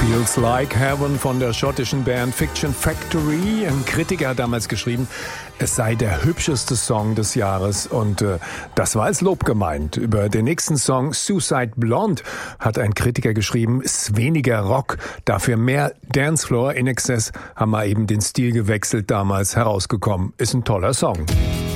Feels Like Heaven von der schottischen Band Fiction Factory. Ein Kritiker hat damals geschrieben, es sei der hübscheste Song des Jahres und das war als Lob gemeint. Über den nächsten Song Suicide Blonde hat ein Kritiker geschrieben, ist weniger Rock, dafür mehr Dancefloor. In Excess haben wir eben den Stil gewechselt, damals herausgekommen. Ist ein toller Song.